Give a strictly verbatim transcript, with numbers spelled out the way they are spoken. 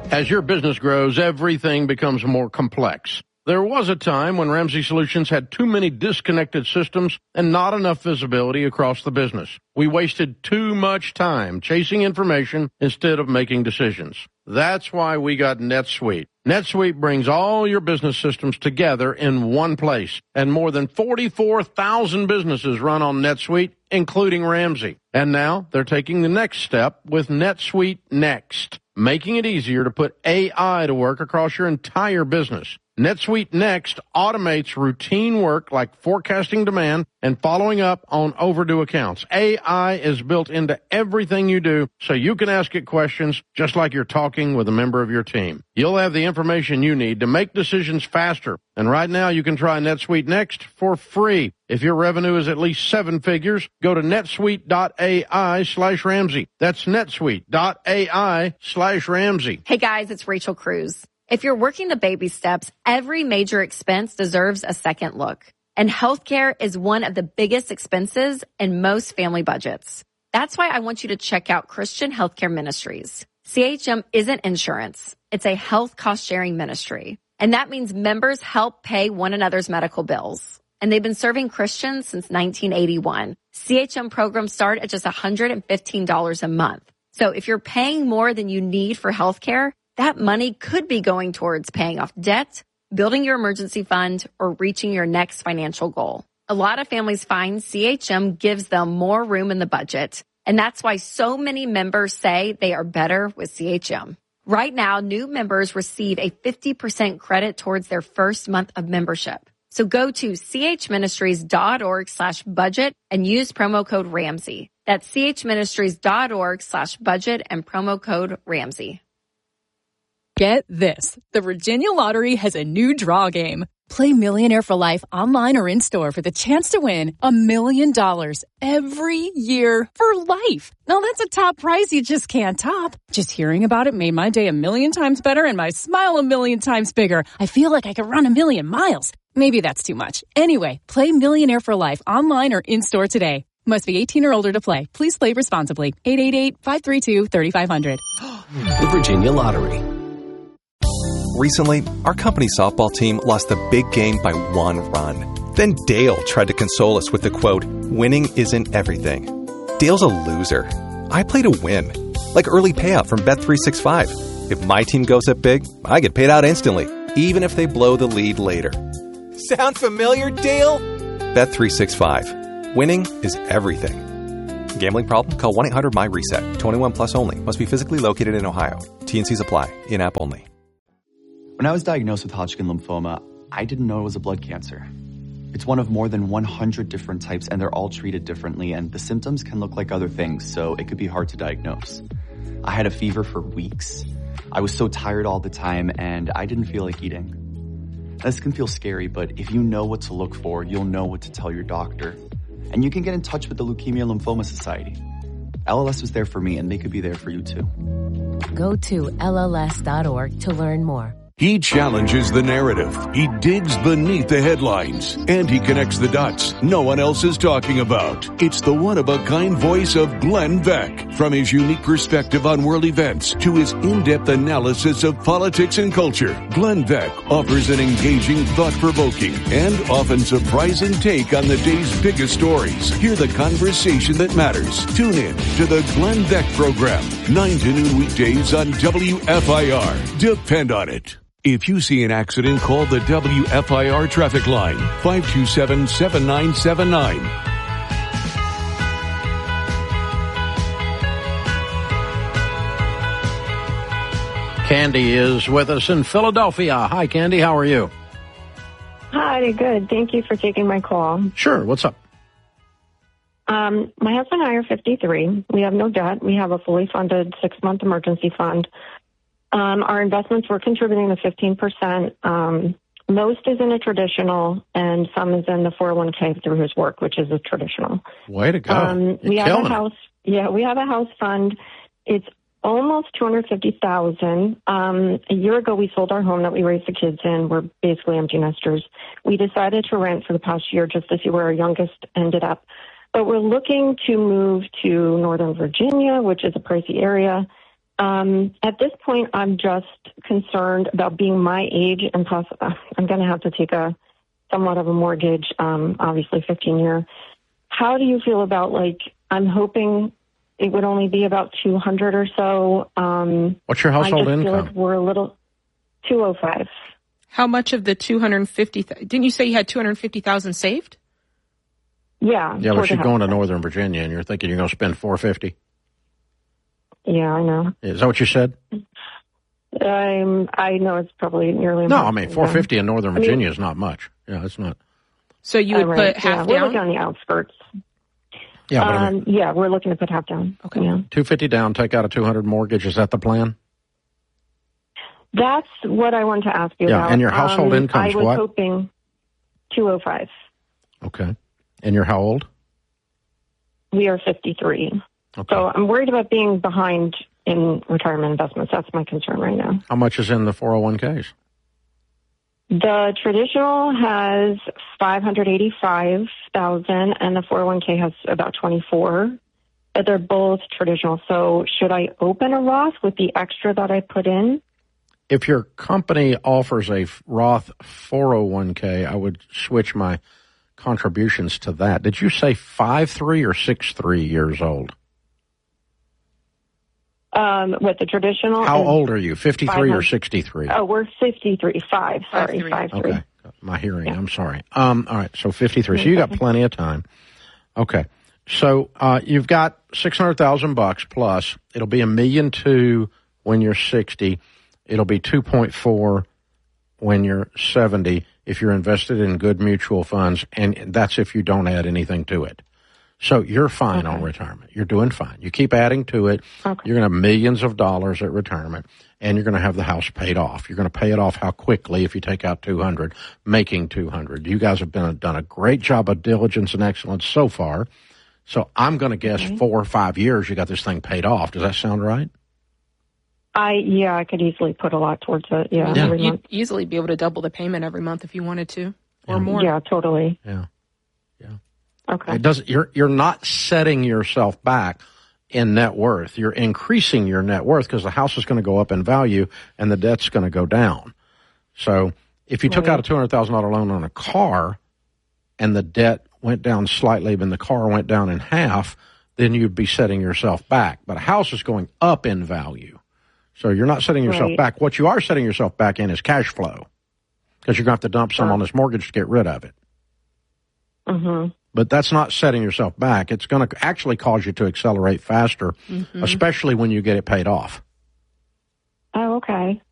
As your business grows, everything becomes more complex. There was a time when Ramsey Solutions had too many disconnected systems and not enough visibility across the business. We wasted too much time chasing information instead of making decisions. That's why we got NetSuite. NetSuite brings all your business systems together in one place, and more than forty-four thousand businesses run on NetSuite, including Ramsey. And now they're taking the next step with NetSuite Next, making it easier to put A I to work across your entire business. NetSuite Next automates routine work like forecasting demand and following up on overdue accounts. A I is built into everything you do, so you can ask it questions just like you're talking with a member of your team. You'll have the information you need to make decisions faster. And right now you can try NetSuite Next for free. If your revenue is at least seven figures, go to netsuite.ai slash Ramsey. That's netsuite.ai slash Ramsey. Hey guys, it's Rachel Cruz. If you're working the baby steps, every major expense deserves a second look. And healthcare is one of the biggest expenses in most family budgets. That's why I want you to check out Christian Healthcare Ministries. C H M isn't insurance. It's a health cost-sharing ministry. And that means members help pay one another's medical bills. And they've been serving Christians since nineteen eighty-one. C H M programs start at just one hundred fifteen dollars a month. So if you're paying more than you need for healthcare, that money could be going towards paying off debt, building your emergency fund, or reaching your next financial goal. A lot of families find C H M gives them more room in the budget, and that's why so many members say they are better with C H M. Right now, new members receive a fifty percent credit towards their first month of membership. So go to chministries.org slash budget and use promo code Ramsey. That's chministries.org slash budget and promo code Ramsey. Get this. The Virginia Lottery has a new draw game. Play Millionaire for Life online or in-store for the chance to win a million dollars every year for life. Now that's a top prize you just can't top. Just hearing about it made my day a million times better and my smile a million times bigger. I feel like I could run a million miles. Maybe that's too much. Anyway, play Millionaire for Life online or in-store today. Must be eighteen or older to play. Please play responsibly. eight eight eight, five three two, three five zero zero. The Virginia Lottery. Recently, our company softball team lost the big game by one run. Then Dale tried to console us with the quote, "Winning isn't everything." Dale's a loser. I play to win. Like early payout from Bet three sixty-five. If my team goes up big, I get paid out instantly, even if they blow the lead later. Sound familiar, Dale? Bet three sixty-five. Winning is everything. Gambling problem? Call one eight hundred M Y reset. twenty-one plus only. Must be physically located in Ohio. T and Cs apply. In-app only. When I was diagnosed with Hodgkin lymphoma, I didn't know it was a blood cancer. It's one of more than one hundred different types, and they're all treated differently, and the symptoms can look like other things, so it could be hard to diagnose. I had a fever for weeks. I was so tired all the time, and I didn't feel like eating. This can feel scary, but if you know what to look for, you'll know what to tell your doctor. And you can get in touch with the Leukemia Lymphoma Society. L L S was there for me, and they could be there for you too. Go to L L S dot org to learn more. He challenges the narrative. He digs beneath the headlines. And he connects the dots no one else is talking about. It's the one-of-a-kind voice of Glenn Beck. From his unique perspective on world events to his in-depth analysis of politics and culture, Glenn Beck offers an engaging, thought-provoking, and often surprising take on the day's biggest stories. Hear the conversation that matters. Tune in to the Glenn Beck Program, nine to noon weekdays on W F I R. Depend on it. If you see an accident, call the W F I R traffic line, five two seven, seven nine seven nine. Candy is with us in Philadelphia. Hi, Candy. How are you? Hi, good. Thank you for taking my call. Sure. What's up? Um, my husband and I are fifty-three. We have no debt. We have a fully funded six-month emergency fund. Um, our investments, we're contributing to fifteen percent. Um, most is in a traditional, and some is in the four oh one k through his work, which is a traditional. Way to go. Um, we have a house. It. Yeah, we have a house fund. It's almost two hundred fifty thousand dollars. Um, a year ago, we sold our home that we raised the kids in. We're basically empty nesters. We decided to rent for the past year just to see where our youngest ended up. But we're looking to move to Northern Virginia, which is a pricey area. Um, at this point, I'm just concerned about being my age, and plus, uh, I'm going to have to take a somewhat of a mortgage, um, obviously fifteen year. How do you feel about, like, I'm hoping it would only be about two hundred or so. Um, What's your household I just income? Feel like we're a little two oh five. How much of the two hundred fifty? Didn't you say you had two hundred fifty thousand saved? Yeah. Yeah, but you're going to Northern Virginia, and you're thinking you're going to spend four hundred fifty. Yeah, I know. Is that what you said? Um, I know it's probably nearly. No, I mean four hundred fifty yeah. in Northern Virginia I mean, is not much. Yeah, it's not. So you would oh, right. put half yeah, down? We're looking on the outskirts. Yeah, but um, I mean, yeah, we're looking to put half down. Okay. Yeah. two hundred fifty down, take out a two hundred mortgage. Is that the plan? That's what I wanted to ask you yeah, about. and your household um, income's I was what? hoping two oh five. Okay. And you're how old? We are fifty-three. Okay. So I'm worried about being behind in retirement investments. That's my concern right now. How much is in the four oh one k's? The traditional has five hundred eighty-five thousand, and the four oh one k has about twenty-four. But they're both traditional. So should I open a Roth with the extra that I put in? If your company offers a Roth four oh one k, I would switch my contributions to that. Did you say five three or six three years old? Um, with the traditional. How old are you, fifty-three or sixty-three? Oh, we're fifty-three, five, sorry, Five, five, three. Okay, my hearing, yeah. I'm sorry. Um, all right, so fifty-three. So you got plenty of time. Okay, so uh, you've got six hundred thousand bucks plus. It'll be a million two when you're sixty. It'll be two point four when you're seventy if you're invested in good mutual funds, and that's if you don't add anything to it. So you're fine okay. on retirement. You're doing fine. You keep adding to it. Okay. You're going to have millions of dollars at retirement, and you're going to have the house paid off. You're going to pay it off how quickly if you take out two hundred, making two hundred. You guys have been done a great job of diligence and excellence so far. So I'm going to guess okay. four or five years you got this thing paid off. Does that sound right? I yeah, I could easily put a lot towards it. Yeah, yeah. every You'd month. easly be able to double the payment every month if you wanted to, or yeah. more. Yeah, totally. Yeah, yeah. Okay. It doesn't. You're you're not setting yourself back in net worth. You're increasing your net worth because the house is going to go up in value and the debt's going to go down. So if you took right. out a two hundred thousand dollar loan on a car, and the debt went down slightly, but the car went down in half, then you'd be setting yourself back. But a house is going up in value. So you're not setting yourself right. back. What you are setting yourself back in is cash flow because you're going to have to dump some sure. on this mortgage to get rid of it. Mm-hmm. But that's not setting yourself back. It's going to actually cause you to accelerate faster, mm-hmm. especially when you get it paid off. Oh, okay.